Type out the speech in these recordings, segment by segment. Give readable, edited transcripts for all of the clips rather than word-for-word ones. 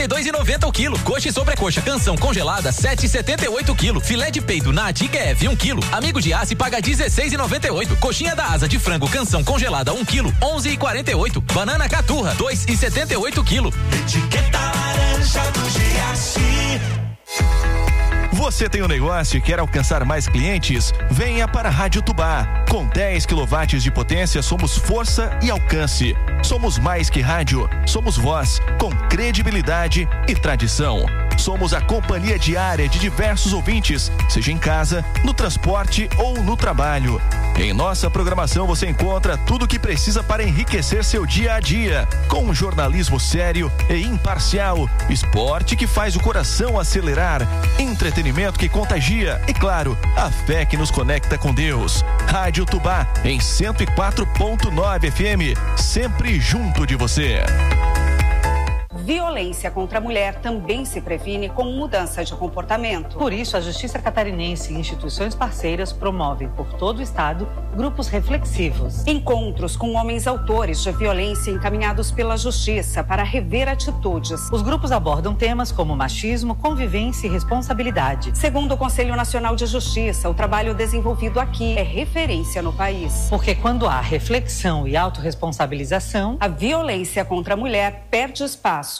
R$2,90 o quilo. Coxa e sobrecoxa canção congelada 7,78 o quilo. Filé de peito na TKF 1 quilo. Amigo de aço paga 16,98. Coxinha da asa de frango canção congelada 1 quilo 11,48. Banana caturra 2,78 o quilo. Etiqueta laranja do Giaci. Você tem um negócio e quer alcançar mais clientes? Venha para a Rádio Tubá. Com 10 kW de potência, somos força e alcance. Somos mais que rádio, somos voz, com credibilidade e tradição. Somos a companhia diária de diversos ouvintes, seja em casa, no transporte ou no trabalho. Em nossa programação você encontra tudo o que precisa para enriquecer seu dia a dia, com um jornalismo sério e imparcial, esporte que faz o coração acelerar, entretenimento que contagia e, claro, a fé que nos conecta com Deus. Rádio Tubá em 104.9 FM, sempre junto de você. Violência contra a mulher também se previne com mudança de comportamento. Por isso, a Justiça Catarinense e instituições parceiras promovem por todo o estado grupos reflexivos. Encontros com homens autores de violência encaminhados pela Justiça para rever atitudes. Os grupos abordam temas como machismo, convivência e responsabilidade. Segundo o Conselho Nacional de Justiça, o trabalho desenvolvido aqui é referência no país. Porque quando há reflexão e autorresponsabilização, a violência contra a mulher perde espaço.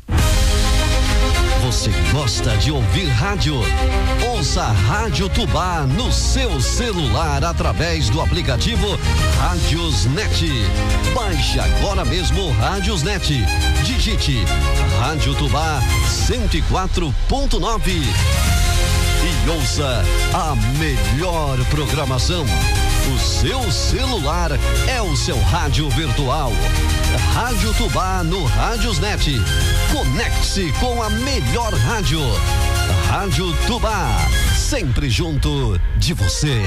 Você gosta de ouvir rádio? Ouça a Rádio Tubá no seu celular através do aplicativo Rádiosnet. Baixe agora mesmo o Rádiosnet. Digite Rádio Tubá 104.9 e ouça a melhor programação. O seu celular é o seu rádio virtual. Rádio Tubá no Rádiosnet. Conecte-se com a melhor rádio. Rádio Tubá, sempre junto de você.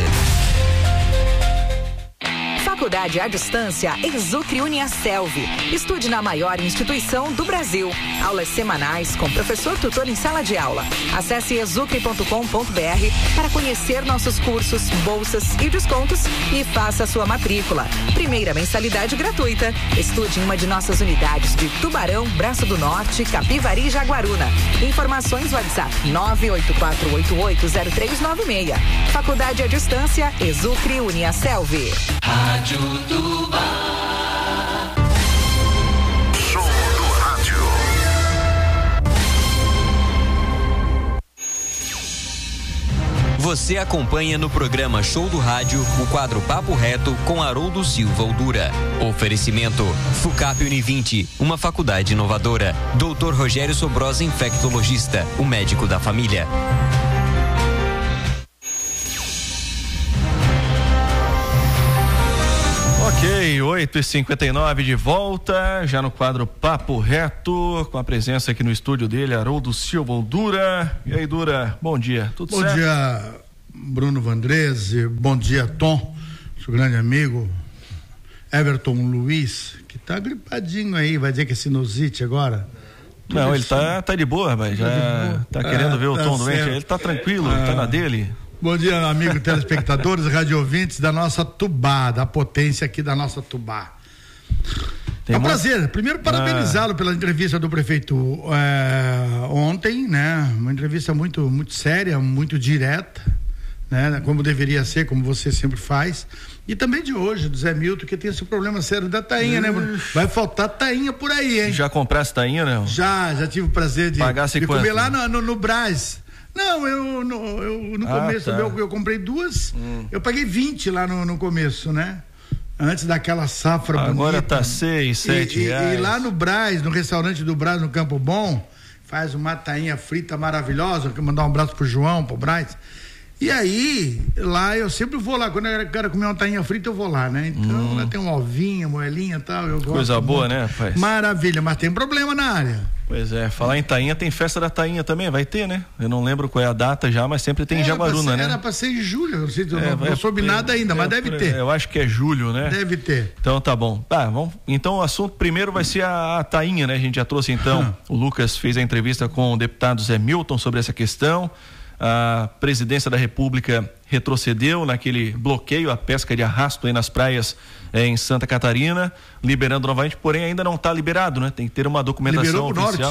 Faculdade à Distância Exucre Uniaselv. Estude na maior instituição do Brasil. Aulas semanais com professor tutor em sala de aula. Acesse exucre.com.br para conhecer nossos cursos, bolsas e descontos e faça sua matrícula. Primeira mensalidade gratuita. Estude em uma de nossas unidades de Tubarão, Braço do Norte, Capivari e Jaguaruna. Informações WhatsApp 984880396. Faculdade à Distância Exucre Uniaselv. Rádio Tubá. Show do rádio. Você acompanha no programa Show do Rádio o quadro Papo Reto com Haroldo Silva Oldura. Oferecimento FUCAP Univinte, uma faculdade inovadora. Dr. Rogério Sobrosa, infectologista, o médico da família. Ok, 8h59 de volta, já no quadro Papo Reto, com a presença aqui no estúdio dele, Haroldo Silva Oldura. E aí, Dura, bom dia, tudo certo? Bom dia, Bruno Vandrese, bom dia, Tom, seu grande amigo, Everton Luiz, que tá gripadinho aí, vai dizer que é sinusite agora. Não, ele tá de boa, rapaz, já tá querendo ver o Tom doente, ele tá tranquilo, tá na dele. Bom dia, amigo telespectadores, rádio ouvintes da nossa Tubá, da potência aqui da nossa Tubá. É um prazer, primeiro parabenizá-lo pela entrevista do prefeito ontem, né? Uma entrevista muito, muito séria, muito direta, né? Como deveria ser, como você sempre faz. E também de hoje, do Zé Milton, que tem esse problema sério da tainha, né, Bruno? Vai faltar tainha por aí, hein? Já comprasse tainha, né? Já tive o prazer de comer lá no Brás. Não, eu no começo eu comprei 2, eu paguei 20 lá no começo, né? Antes daquela safra bonita. Agora tá 6, 7 reais. E lá no Brás, no restaurante do Brás, no Campo Bom, faz uma tainha frita maravilhosa, quero mandar um abraço pro João, pro Brás. E aí, lá eu sempre vou lá, quando eu quero comer uma tainha frita eu vou lá, né? Então, lá tem uma ovinha, moelinha e tal, eu gosto. Coisa boa, muito. Né, rapaz? Maravilha, mas tem problema na área. Pois é, falar em tainha, tem festa da tainha também, vai ter, né? Eu não lembro qual é a data já, mas sempre tem em Jaguaruna, né? Era pra ser em julho, não sei, não soube nada ainda, mas deve ter. Eu acho que é julho, né? Deve ter. Então tá bom. Vamos. Então o assunto primeiro vai ser a tainha, né? A gente já trouxe então, o Lucas fez a entrevista com o deputado Zé Milton sobre essa questão. A presidência da República retrocedeu naquele bloqueio à pesca de arrasto aí nas praias em Santa Catarina, liberando novamente, porém ainda não está liberado, né? Tem que ter uma documentação oficial.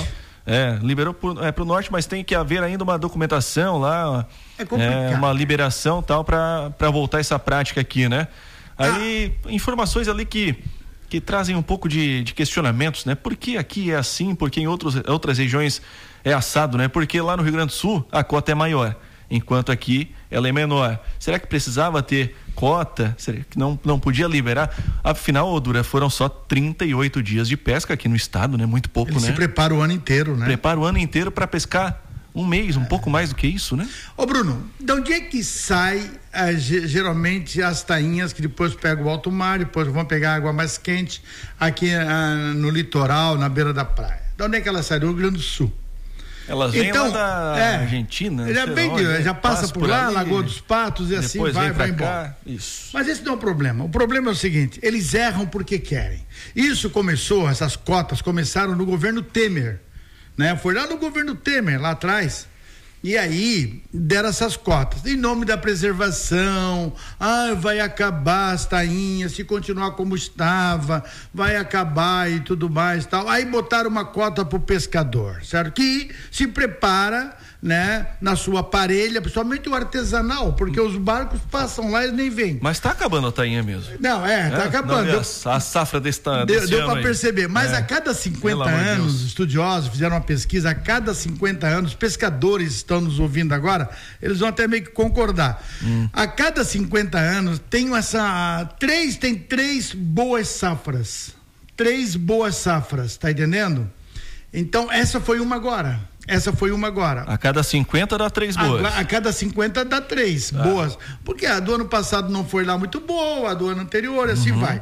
Liberou pro norte, mas tem que haver ainda uma documentação lá, uma liberação tal para voltar essa prática aqui, né? Aí, informações ali que trazem um pouco de questionamentos, né? Por que aqui é assim, porque em outras regiões é assado, né? Porque lá no Rio Grande do Sul a cota é maior, enquanto aqui ela é menor. Será que precisava ter cota? Será que não podia liberar? Afinal, Dura, foram só 38 dias de pesca aqui no estado, né? Muito pouco, né? Se prepara o ano inteiro, né? Prepara o ano inteiro para pescar um mês, um pouco mais do que isso, né? Ô Bruno, de onde é que sai geralmente as tainhas que depois pegam o alto mar, depois vão pegar água mais quente aqui no litoral, na beira da praia? De onde é que elas saem? Do Rio Grande do Sul. Elas vêm lá da Argentina. Já passa por lá, ali, Lagoa dos Patos e assim vai embora. Isso. Mas esse não é o problema. O problema é o seguinte: eles erram porque querem. Essas cotas começaram no governo Temer, né? Foi lá no governo Temer, lá atrás. E aí deram essas cotas em nome da preservação. Vai acabar as tainhas, se continuar como estava, vai acabar e tudo mais, tal. Aí botaram uma cota pro pescador, certo? Que se prepara, né, na sua parelha, principalmente o artesanal, porque os barcos passam lá e nem vêm. Mas tá acabando a tainha mesmo. Tá acabando. A safra desse deu para perceber, mas a cada 50 anos, estudiosos fizeram uma pesquisa, a cada 50 anos, pescadores estão nos ouvindo agora, eles vão até meio que concordar. A cada 50 anos tem três boas safras. 3 boas safras, tá entendendo? Então, essa foi uma agora. A cada 50 dá 3 boas. A cada 50 dá 3 boas. Porque a do ano passado não foi lá muito boa, a do ano anterior, assim vai.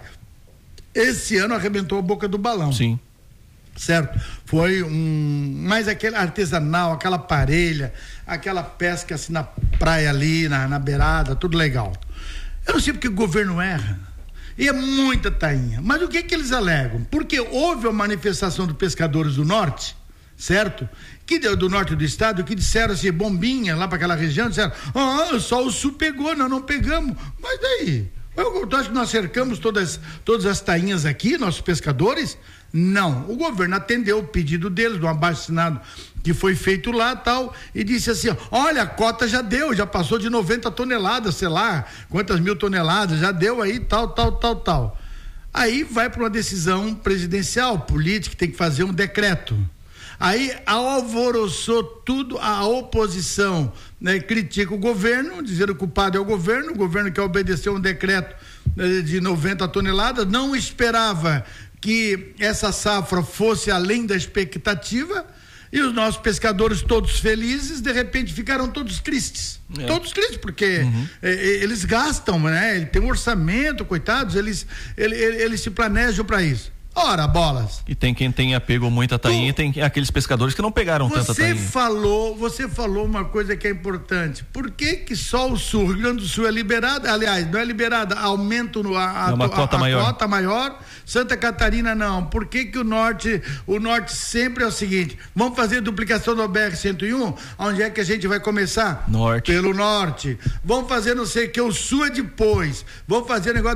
Esse ano arrebentou a boca do balão. Sim. Certo? Foi mais aquele artesanal, aquela parelha, aquela pesca assim na praia ali, na beirada, tudo legal. Eu não sei porque o governo erra. E é muita tainha. Mas o que eles alegam? Porque houve a manifestação dos pescadores do norte, certo? Do norte do estado, que disseram assim, bombinha lá para aquela região, disseram, só o sul pegou, nós não pegamos. Mas daí? Eu acho que nós cercamos todas as tainhas aqui, nossos pescadores? Não. O governo atendeu o pedido deles, do abaixo-assinado que foi feito lá, tal, e disse assim, olha, a cota já deu, já passou de 90 toneladas, sei lá, quantas mil toneladas, já deu aí, tal. Aí vai para uma decisão presidencial, política, tem que fazer um decreto. Aí alvoroçou tudo, a oposição, né, critica o governo, dizendo que o culpado é o governo quer obedecer um decreto de 90 toneladas, não esperava que essa safra fosse além da expectativa, e os nossos pescadores todos felizes, de repente ficaram todos tristes. Todos tristes, porque eles gastam, né? Ele tem um orçamento, coitados, eles se planejam para isso. Ora, bolas. E tem quem tenha pego muita tainha e tem aqueles pescadores que não pegaram tanta tainha. Você falou uma coisa que é importante. Por que só o sul, Rio Grande do Sul é liberado? Aliás, não é liberada, aumenta a cota maior. Santa Catarina não. Por que o norte sempre é o seguinte, vamos fazer duplicação do BR-101? Onde é que a gente vai começar? Norte. Pelo norte. Vamos fazer não sei o que, o sul é depois. Vamos fazer negócio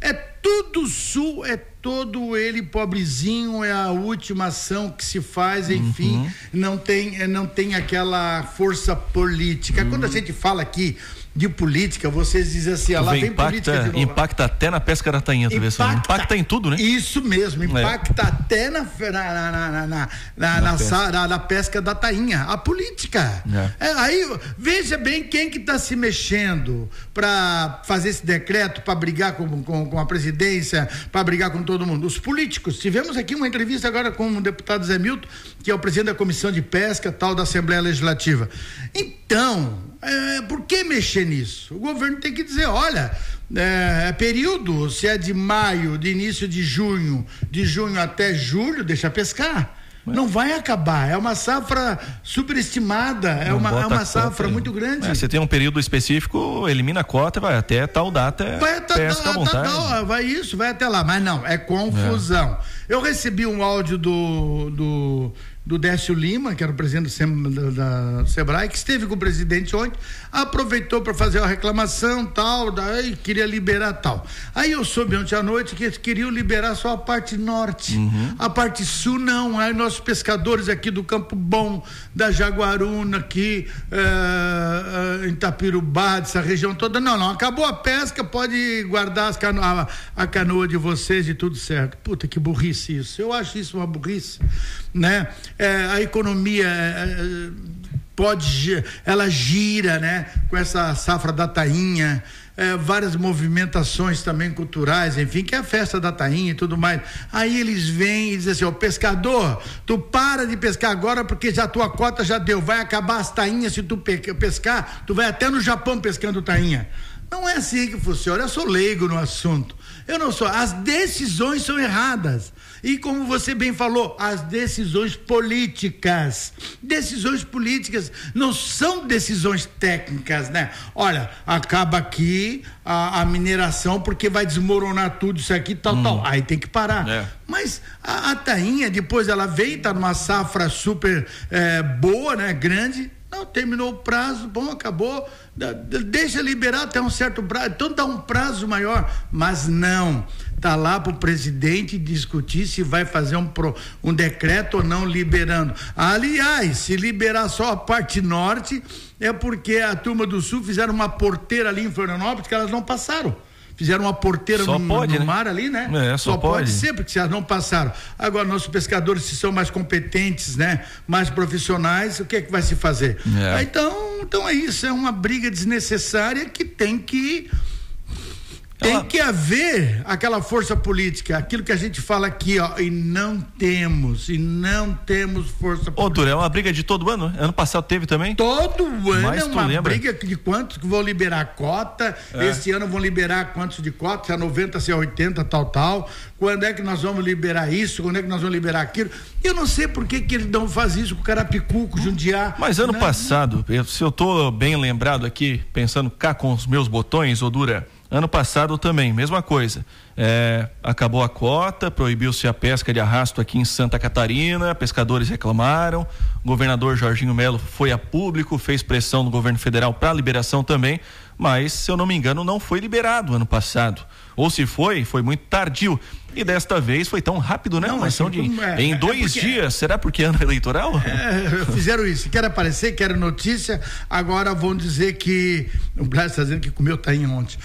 tudo sul, todo ele pobrezinho, é a última ação que se faz, enfim, não tem aquela força política. Quando a gente fala aqui de política, vocês dizem assim, lá vem política de novo. Impacta até na pesca da tainha, impacta em tudo, né? Isso mesmo, impacta até na pesca da tainha, a política. Aí, veja bem quem que está se mexendo para fazer esse decreto, para brigar com a presidência, para brigar com todo mundo. Os políticos. Tivemos aqui uma entrevista agora com o deputado Zé Milton, que é o presidente da Comissão de Pesca, tal, da Assembleia Legislativa. Então, por que mexer nisso? O governo tem que dizer, olha, período, se é de maio, de início de junho até julho, deixa pescar. Não vai acabar, é uma safra superestimada, é uma safra muito grande. Você tem um período específico, elimina a cota, vai até tal data, pesca à vontade. Vai até lá, mas não, é confusão. Eu recebi um áudio do Décio Lima, que era o presidente da Sebrae, que esteve com o presidente ontem, aproveitou para fazer uma reclamação, tal, daí queria liberar tal. Aí eu soube ontem à noite que eles queriam liberar só a parte norte, a parte sul não. Aí nossos pescadores aqui do Campo Bom, da Jaguaruna, aqui em Itapirubá, dessa região toda, não, acabou a pesca, pode guardar a canoa de vocês e tudo certo. Puta, que burrice isso. Eu acho isso uma burrice, né? A economia ela gira, né? Com essa safra da tainha, várias movimentações também culturais, enfim, que é a festa da tainha e tudo mais. Aí eles vêm e dizem assim: pescador, tu para de pescar agora porque já tua cota já deu, vai acabar as tainhas. Se tu pescar, tu vai até no Japão pescando tainha. Não é assim que funciona. Eu sou leigo no assunto. Eu não sou. As decisões são erradas. E como você bem falou, as decisões políticas não são decisões técnicas, né? Olha, acaba aqui a mineração porque vai desmoronar tudo isso aqui, tal. Aí tem que parar. Mas a tainha, depois ela vem, tá numa safra super boa, né? Grande. Não, terminou o prazo, bom, acabou, deixa liberar até um certo prazo, então dá um prazo maior, mas não, tá lá pro presidente discutir se vai fazer um decreto ou não liberando. Aliás, se liberar só a parte norte, é porque a turma do sul fizeram uma porteira ali em Florianópolis que elas não passaram. Fizeram uma porteira no mar ali, né? Só pode ser, porque elas não passaram. Agora, nossos pescadores, se são mais competentes, né? Mais profissionais, o que é que vai se fazer? Então é isso, é uma briga desnecessária que tem que haver aquela força política, aquilo que a gente fala aqui, ó, e não temos força política. Dura, é uma briga de todo ano? Ano passado teve também? Todo ano é uma briga de quantos que vão liberar a cota, esse ano vão liberar quantos de cota, se é 90, se é 80, tal, quando é que nós vamos liberar isso, quando é que nós vamos liberar aquilo? Eu não sei por que eles não fazem isso com o Carapicu, com o Jundiá. Mas ano passado, se eu tô bem lembrado aqui, pensando cá com os meus botões, Dura, ano passado também, mesma coisa. Acabou a cota, proibiu-se a pesca de arrasto aqui em Santa Catarina, pescadores reclamaram, o governador Jorginho Melo foi a público, fez pressão no governo federal para liberação também, mas, se eu não me engano, não foi liberado ano passado. Ou se foi muito tardio. E desta vez foi tão rápido, né? Uma ação em 2 dias. Será porque é ano eleitoral? Fizeram isso. Quer aparecer, quer notícia. Agora vão dizer que. O Blas está dizendo que comeu tainha ontem.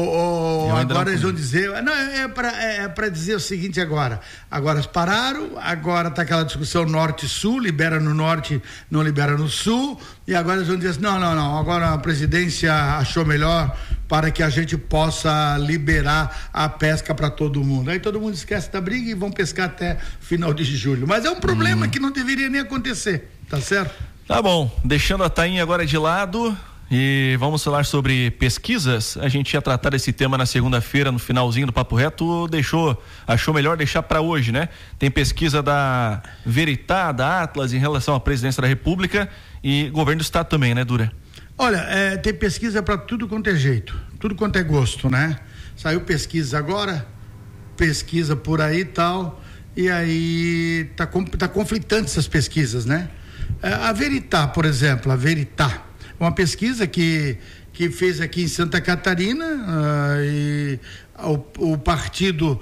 Agora eles vão dizer. Não, é para dizer o seguinte agora. Agora eles pararam, agora está aquela discussão norte-sul, libera no norte, não libera no sul. E agora eles vão dizer assim: não. Agora a presidência achou melhor para que a gente possa liberar a pesca para todo mundo. Aí todo mundo esquece da briga e vão pescar até final de julho. Mas é um problema que não deveria nem acontecer, tá certo? Tá bom, deixando a tainha agora de lado e vamos falar sobre pesquisas. A gente ia tratar desse tema na segunda-feira, no finalzinho do Papo Reto, achou melhor deixar para hoje, né? Tem pesquisa da Veritá, da Atlas em relação à presidência da República e governo do estado também, né, Dura? Olha, tem pesquisa para tudo quanto é jeito, tudo quanto é gosto, né? Saiu pesquisa agora, pesquisa por aí e tal, e aí tá conflitante essas pesquisas, né? A Veritá, por exemplo, uma pesquisa que fez aqui em Santa Catarina, e o partido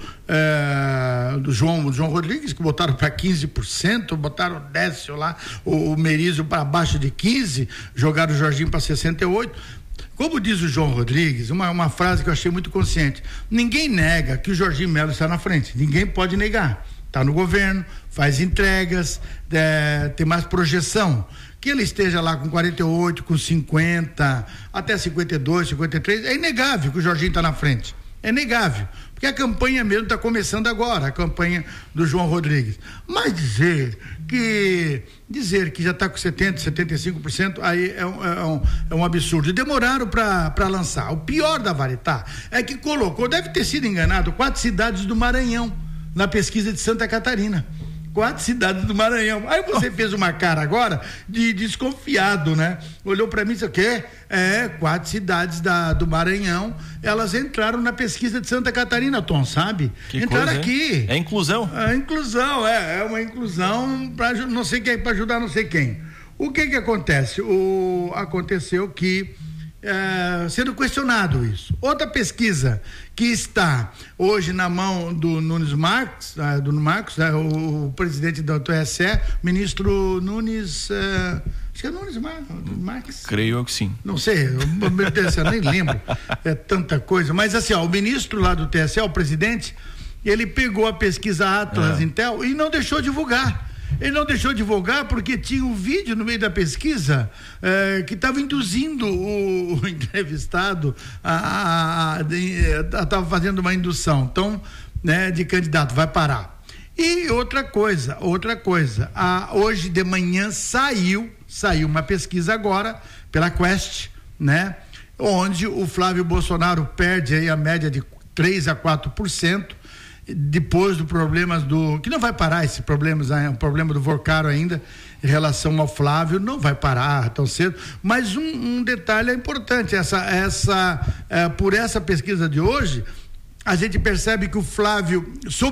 do João Rodrigues, que botaram para 15%, botaram o Décio lá, o Merizio para abaixo de 15%, jogaram o Jorginho para 68%. Como diz o João Rodrigues, uma frase que eu achei muito consciente: ninguém nega que o Jorginho Melo está na frente, ninguém pode negar, está no governo, faz entregas, tem mais projeção. Que ele esteja lá com 48, com 50, até 52, 53, é inegável que o Jorginho está na frente. É negável, porque a campanha mesmo está começando agora, a campanha do João Rodrigues. Mas dizer que já está com 70%, 75%, aí é um absurdo. E demoraram para lançar. O pior da Veritá é que colocou, deve ter sido enganado, 4 cidades do Maranhão na pesquisa de Santa Catarina. 4 cidades do Maranhão. Aí você fez uma cara agora de desconfiado, né? Olhou para mim e disse, o quê? 4 cidades do Maranhão, elas entraram na pesquisa de Santa Catarina, Tom, sabe? Que entraram coisa, aqui. É inclusão? Inclusão, é uma inclusão para não sei quem, para ajudar não sei quem. O que acontece? Aconteceu que sendo questionado isso. Outra pesquisa que está hoje na mão do Nunes Marques, o presidente do TSE, ministro Nunes, acho que é Nunes Marques. Creio que sim. Não sei, eu nem lembro, é tanta coisa, mas assim, o ministro lá do TSE, o presidente, ele pegou a pesquisa Atlas Intel e não deixou divulgar. Ele não deixou divulgar porque tinha um vídeo no meio da pesquisa que estava induzindo o entrevistado estava fazendo uma indução, então, né, de candidato, vai parar. E outra coisa, hoje de manhã saiu uma pesquisa agora pela Quest, né, onde o Flávio Bolsonaro perde aí a média de 3 a 4%, depois do problemas que não vai parar esse o problema do Vorcaro ainda em relação ao Flávio, não vai parar tão cedo, mas um detalhe é importante, por essa pesquisa de hoje, a gente percebe que o Flávio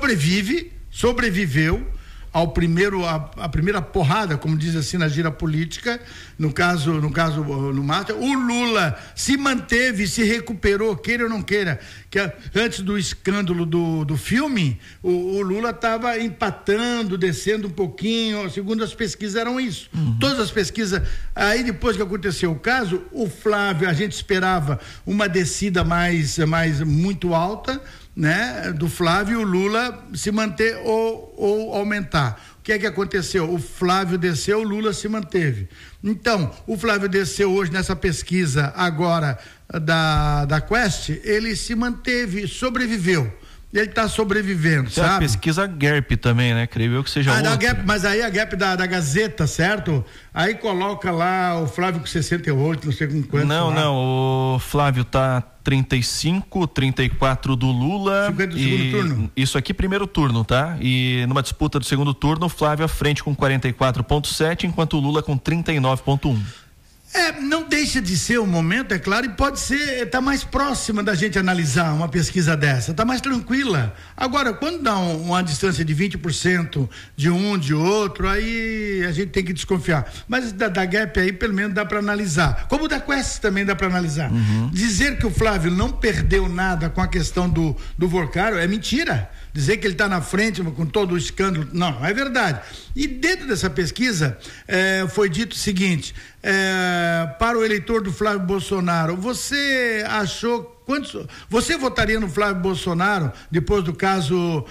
sobreviveu ao a primeira porrada, como diz assim na gira política, no caso no Mata. O Lula se manteve, se recuperou, queira ou não queira, que antes do escândalo do filme, o Lula estava empatando, descendo um pouquinho, segundo as pesquisas eram isso. Todas as pesquisas, aí depois que aconteceu o caso, o Flávio, a gente esperava uma descida mais muito alta, né, do Flávio, o Lula se manter ou aumentar. O que é que aconteceu? O Flávio desceu, o Lula se manteve. Então, o Flávio desceu hoje nessa pesquisa agora da Quest, ele se manteve, sobreviveu. Ele está sobrevivendo, sabe? É a pesquisa GERP também, né? Creio eu que seja outra. GERP, mas aí a GERP da Gazeta, certo? Aí coloca lá o Flávio com 68, não sei com quanto. Não, o Flávio tá 35, 34 do Lula. 50 do segundo turno? Isso aqui primeiro turno, tá? E numa disputa do segundo turno, o Flávio à frente com 44,7, enquanto o Lula com 39,1. Não deixa de ser um momento, é claro, e pode ser, tá mais próxima da gente analisar uma pesquisa dessa, tá mais tranquila. Agora, quando dá uma distância de 20% de um, de outro, aí a gente tem que desconfiar. Mas da Gap aí, pelo menos dá para analisar. Como da Quest também dá para analisar. Dizer que o Flávio não perdeu nada com a questão do Vorcaro é mentira. Dizer que ele está na frente com todo o escândalo, não é verdade. E dentro dessa pesquisa foi dito o seguinte, para o eleitor do Flávio Bolsonaro, você votaria no Flávio Bolsonaro depois do caso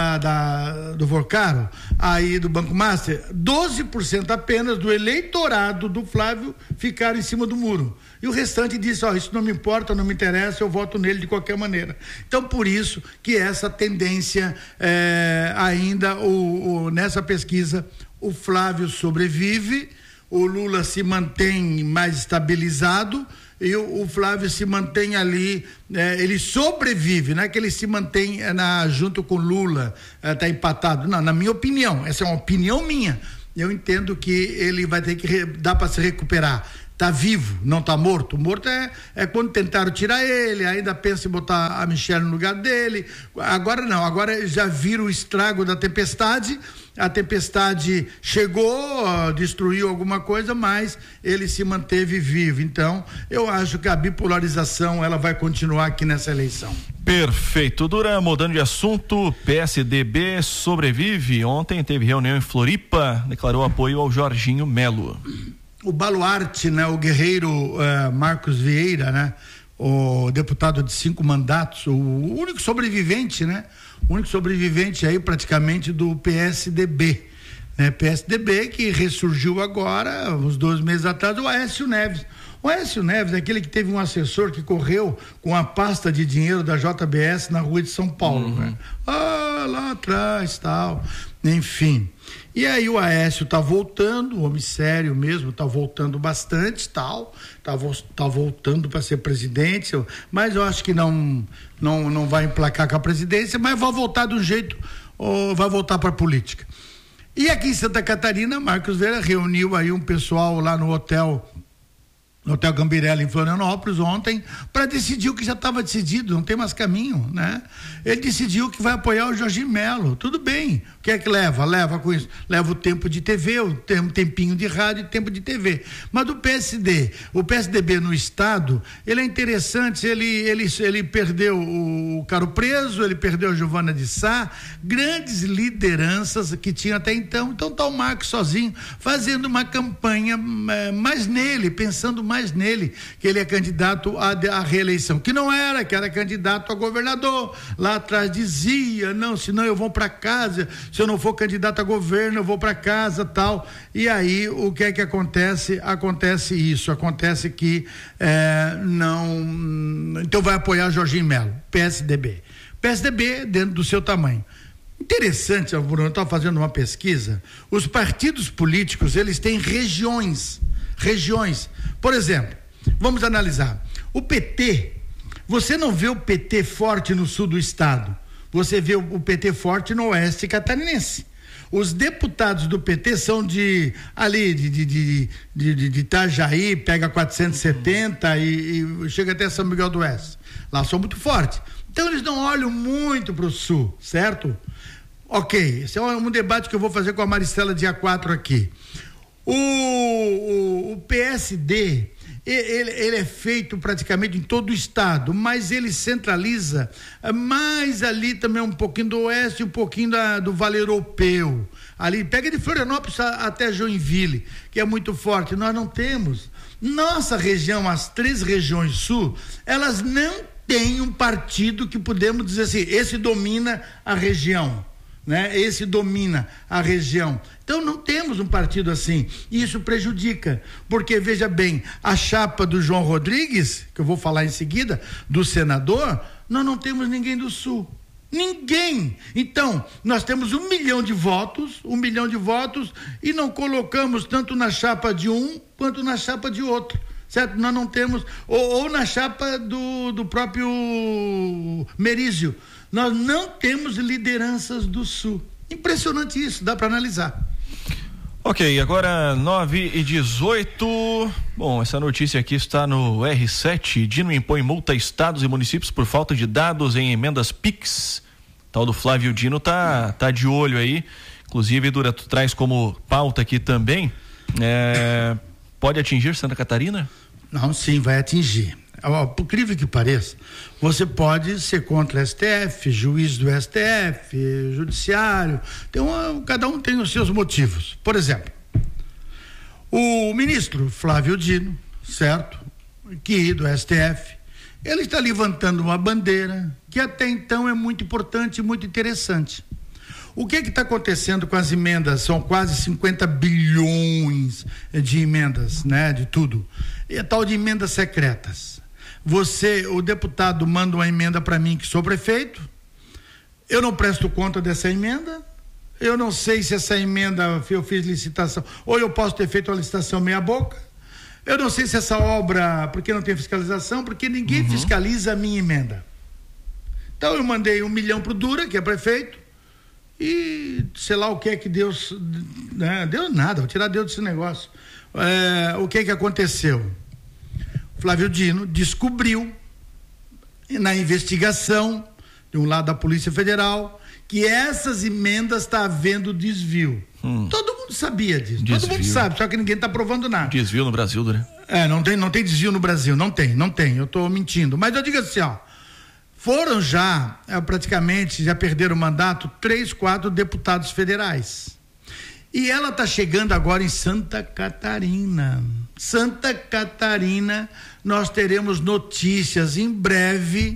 do Vorcaro, aí do Banco Master? 12% apenas do eleitorado do Flávio ficaram em cima do muro. E o restante disse, isso não me importa, não me interessa, eu voto nele de qualquer maneira. Então, por isso que essa tendência ainda, nessa pesquisa, o Flávio sobrevive, o Lula se mantém mais estabilizado e o Flávio se mantém ali, ele sobrevive, não é que ele se mantém junto com o Lula, está empatado. Não, na minha opinião, essa é uma opinião minha, eu entendo que ele vai ter que, dá para se recuperar. Tá vivo, não tá morto. Morto é quando tentaram tirar ele, ainda pensa em botar a Michelle no lugar dele. Agora não, agora já viram o estrago da tempestade. A tempestade chegou, destruiu alguma coisa, mas ele se manteve vivo. Então, eu acho que a bipolarização ela vai continuar aqui nessa eleição. Perfeito. Duran, mudando de assunto, PSDB sobrevive. Ontem teve reunião em Floripa, declarou apoio ao Jorginho Melo. O baluarte, né, o guerreiro Marcos Vieira, né, o deputado de 5 mandatos, o único sobrevivente, né, o único sobrevivente aí praticamente do PSDB, né, PSDB que ressurgiu agora, uns 2 meses atrás, o Aécio Neves. O Aécio Neves é aquele que teve um assessor que correu com a pasta de dinheiro da JBS na rua de São Paulo, né? Lá atrás, tal, enfim. E aí o Aécio tá voltando, o homem sério mesmo, tá voltando bastante, tal, tá voltando para ser presidente, mas eu acho que não vai emplacar com a presidência, mas vai voltar do jeito, vai voltar para a política. E aqui em Santa Catarina, Marcos Vera reuniu aí um pessoal lá no Hotel Gambirella em Florianópolis ontem para decidir o que já estava decidido, não tem mais caminho, né? Ele decidiu que vai apoiar o Jorginho Melo, tudo bem, o que é que leva? Leva com isso, leva o tempo de TV, o tempinho de rádio e tempo de TV, mas do o PSDB no estado, ele é interessante, ele perdeu o Caro Preso, ele perdeu a Giovana de Sá, grandes lideranças que tinha até então tá o Marcos sozinho, fazendo uma campanha mais nele, pensando mais nele, que ele é candidato à reeleição, que era candidato a governador, lá atrás dizia, não, senão eu vou para casa, se eu não for candidato a governo, eu vou para casa, tal, e aí o que é que acontece? Acontece que então vai apoiar Jorginho Melo, PSDB dentro do seu tamanho. Interessante, Bruno, eu estava fazendo uma pesquisa, os partidos políticos, eles têm regiões, por exemplo, vamos analisar, o PT, você não vê o PT forte no sul do estado, você vê o PT forte no oeste catarinense. Os deputados do PT são de Itajaí, pega 470 e chega até São Miguel do Oeste, lá são muito fortes, então eles não olham muito para o sul, certo? Ok, esse é um debate que eu vou fazer com a Maristela dia 4 aqui. O PSD, ele é feito praticamente em todo o estado, mas ele centraliza mais ali também um pouquinho do oeste, um pouquinho do Vale Europeu, ali, pega de Florianópolis até Joinville, que é muito forte. Nós não temos, nossa região, as 3 regiões sul, elas não têm um partido que podemos dizer assim, esse domina a região, né? Esse domina a região. Então não temos um partido assim, e isso prejudica, porque veja bem, a chapa do João Rodrigues, que eu vou falar em seguida, do senador, nós não temos ninguém do sul, ninguém. Então nós temos 1 milhão de votos, e não colocamos tanto na chapa de um quanto na chapa de outro, certo? Nós não temos, ou na chapa do próprio Merizio, nós não temos lideranças do sul. Impressionante isso, dá para analisar. Ok, agora 9h18. Bom, essa notícia aqui está no R7. Dino impõe multa a estados e municípios por falta de dados em emendas PIX. Tal do Flávio Dino tá de olho aí. Inclusive, tu traz como pauta aqui também. Pode atingir Santa Catarina? Não, sim, vai atingir. Por incrível que pareça, você pode ser contra o STF, juiz do STF, judiciário, cada um tem os seus motivos. Por exemplo, o ministro Flávio Dino, certo? Que do STF, ele está levantando uma bandeira que até então é muito importante e muito interessante. O que está acontecendo com as emendas? São quase 50 bilhões de emendas, né? De tudo. E a tal de emendas secretas. O deputado manda uma emenda para mim que sou prefeito, eu não presto conta dessa emenda, eu não sei se essa emenda eu fiz licitação, ou eu posso ter feito a licitação meia boca, eu não sei se essa obra, porque não tem fiscalização, porque ninguém fiscaliza a minha emenda. Então eu mandei 1 milhão pro Dura, que é prefeito, e sei lá o que é que Deus, né? Deus nada, vou tirar Deus desse negócio. O que é que aconteceu? Flávio Dino descobriu na investigação de um lado da Polícia Federal que essas emendas está havendo desvio. Todo mundo sabia disso. Desvio. Todo mundo sabe, só que ninguém está provando nada. Desvio no Brasil, né? Não tem desvio no Brasil, não tem, eu estou mentindo. Mas eu digo assim, foram já, praticamente, já perderam o mandato 3, 4 deputados federais. E ela está chegando agora em Santa Catarina. Santa Catarina, nós teremos notícias em breve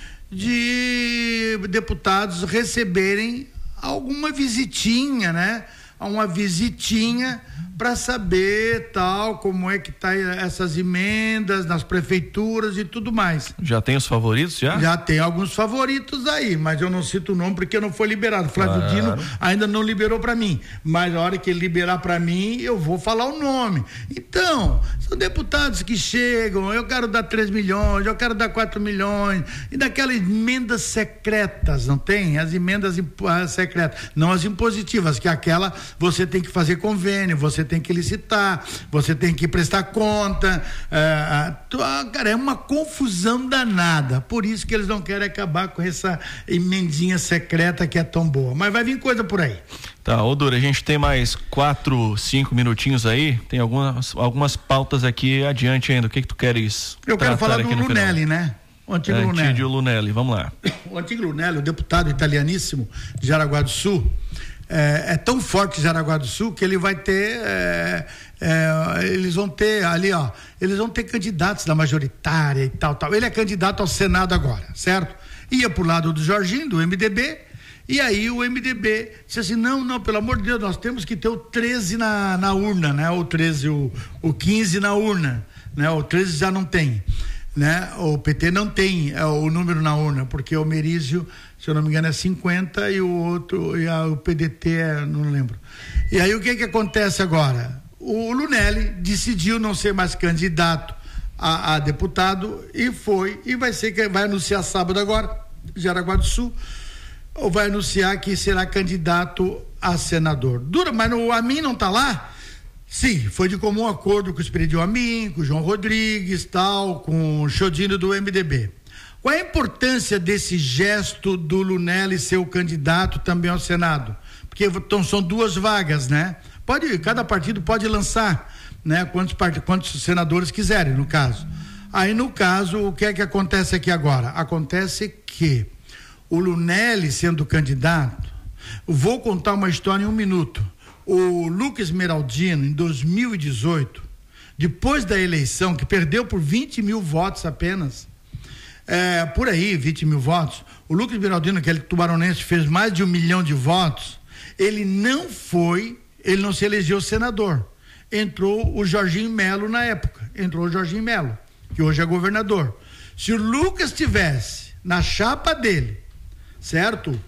de deputados receberem alguma visitinha, né? Uma visitinha para saber tal como é que tá essas emendas nas prefeituras e tudo mais. Já tem os favoritos já? Já tem alguns favoritos aí, mas eu não cito o nome porque não foi liberado. Flávio Dino ainda não liberou para mim, mas a hora que ele liberar para mim, eu vou falar o nome. Então, são deputados que chegam, eu quero dar 3 milhões, eu quero dar 4 milhões, e daquelas emendas secretas, não tem? As emendas secretas, não as impositivas, que aquela você tem que fazer convênio, você tem que licitar, você tem que prestar conta, cara, é uma confusão danada, por isso que eles não querem acabar com essa emendinha secreta que é tão boa, mas vai vir coisa por aí. Tá, ô Dura, a gente tem mais 4, 5 minutinhos aí, tem algumas pautas aqui adiante ainda, o que tu queres Eu quero falar do Lunelli, né? O antigo Lunelli, vamos lá. O antigo Lunelli, o deputado italianíssimo de Jaraguá do Sul, é tão forte Jaraguá do Sul que ele vai ter, eles vão ter ali, eles vão ter candidatos da majoritária e tal. Ele é candidato ao Senado agora, certo? Ia pro lado do Jorginho, do MDB, e aí o MDB disse assim, não, pelo amor de Deus, nós temos que ter o 13 na urna, né? O 13, o 15 na urna, né? O 13 já não tem, né? O PT não tem o número na urna, porque o Merizio, se eu não me engano, é 50 e o outro, o PDT não lembro. E aí o que acontece agora? O Lunelli decidiu não ser mais candidato a deputado e vai anunciar sábado agora, Jaraguá do Sul, ou vai anunciar que será candidato a senador. Mas o Amin não está lá? Sim, foi de comum acordo com o Espírito Amin, com o João Rodrigues, tal, com o Chodino do MDB. Qual é a importância desse gesto do Lunelli ser o candidato também ao Senado? Porque são 2 vagas, né? Cada partido pode lançar, né? Quantos senadores quiserem, no caso. Aí, no caso, o que é que acontece aqui agora? Acontece que o Lunelli sendo candidato, vou contar uma história em 1 minuto. O Lucas Esmeraldino, em 2018, depois da eleição, que perdeu por 20 mil votos apenas, por aí, 20 mil votos, o Lucas Esmeraldino, aquele tubaronense, fez mais de 1 milhão de votos, ele não se elegeu senador. Entrou o Jorginho Melo na época, que hoje é governador. Se o Lucas tivesse na chapa dele, certo?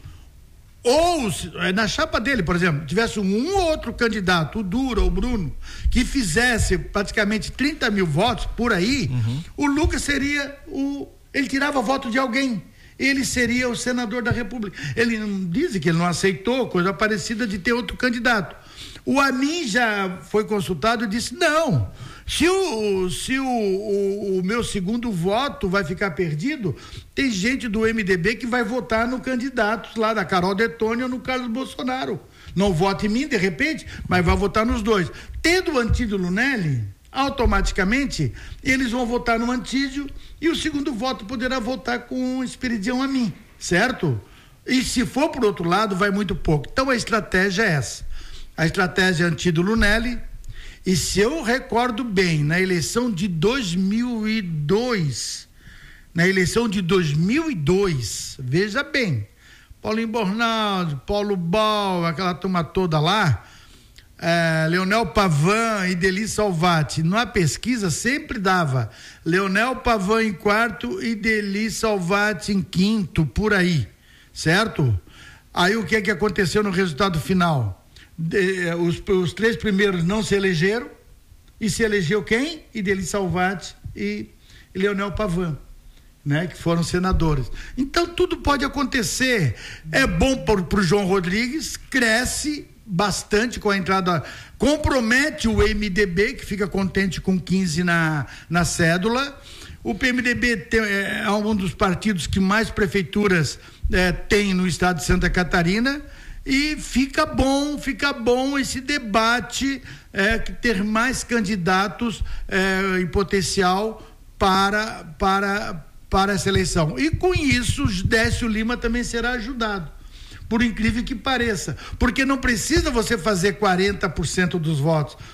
Ou na chapa dele, por exemplo, tivesse um ou outro candidato, o Dura, o Bruno, que fizesse praticamente 30 mil votos por aí, o Lucas seria ele tirava voto de alguém, ele seria o senador da República. Ele diz que ele não aceitou coisa parecida de ter outro candidato. O Amin já foi consultado e disse, não, se o meu segundo voto vai ficar perdido, tem gente do MDB que vai votar no candidato lá da Carol Detone ou no Carlos Bolsonaro. Não vota em mim, de repente, mas vai votar nos dois. Tendo o Antídio Lunelli, automaticamente, eles vão votar no Antídio e o segundo voto poderá votar com o Esperidião Amin, certo? E se for por outro lado, vai muito pouco. Então a estratégia é essa. A estratégia é Antídio Lunelli. E se eu recordo bem, na eleição de 2002, veja bem, Paulinho Bornaldo, Paulo Bal, aquela turma toda lá, Leonel Pavan e Deli Salvati, na pesquisa sempre dava Leonel Pavan em 4º e Deli Salvati em 5º, por aí, certo? Aí o que é que aconteceu no resultado final? Os 3 primeiros não se elegeram, e se elegeu quem? Deli Salvati e Leonel Pavan, né? Que foram senadores. Então tudo pode acontecer. É bom pro João Rodrigues, cresce bastante com a entrada, compromete o MDB, que fica contente com 15 na cédula. O PMDB é um dos partidos que mais prefeituras tem no estado de Santa Catarina. E fica bom esse debate, ter mais candidatos em potencial para essa eleição. E com isso, Décio Lima também será ajudado, por incrível que pareça, porque não precisa você fazer 40% dos votos.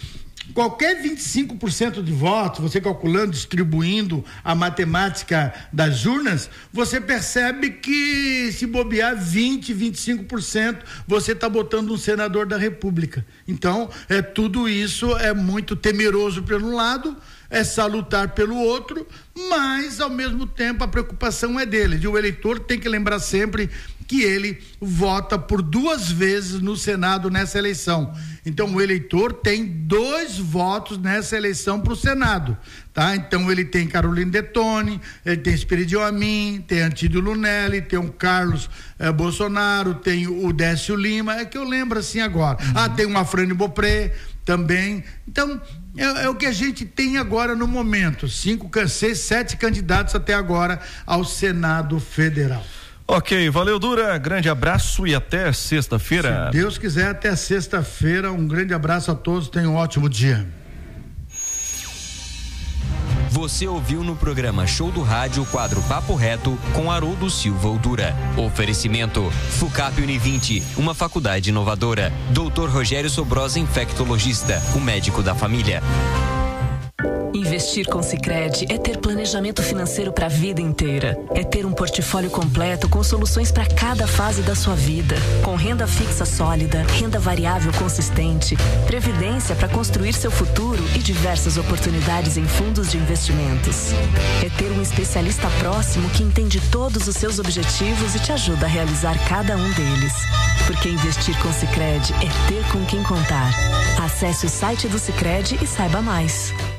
qualquer 25% de votos, você calculando, distribuindo a matemática das urnas, você percebe que se bobear 25% você está botando um senador da República. Então, tudo isso é muito temeroso pelo um lado, é salutar pelo outro, mas ao mesmo tempo a preocupação é dele. E o eleitor tem que lembrar sempre que ele vota por 2 vezes no Senado nessa eleição. Então o eleitor tem 2 votos nessa eleição para o Senado, tá? Então ele tem Caroline Detoni, ele tem Esperidião Amin, tem Antídio Lunelli, tem o Carlos Bolsonaro, tem o Décio Lima, é que eu lembro assim agora. Tem o Afrânio Bopré também. Então é o que a gente tem agora no momento, 7 candidatos até agora ao Senado Federal. Ok, valeu, Dura, grande abraço e até sexta-feira. Se Deus quiser, até sexta-feira, um grande abraço a todos, tenham um ótimo dia. Você ouviu no programa Show do Rádio o quadro Papo Reto com Haroldo Silva Dura. Oferecimento FUCAP Univinte, uma faculdade inovadora. Dr. Rogério Sobrosa, infectologista, o médico da família. Investir com Sicredi é ter planejamento financeiro para a vida inteira. É ter um portfólio completo com soluções para cada fase da sua vida. Com renda fixa sólida, renda variável consistente, previdência para construir seu futuro e diversas oportunidades em fundos de investimentos. É ter um especialista próximo que entende todos os seus objetivos e te ajuda a realizar cada um deles. Porque investir com Sicredi é ter com quem contar. Acesse o site do Sicredi e saiba mais.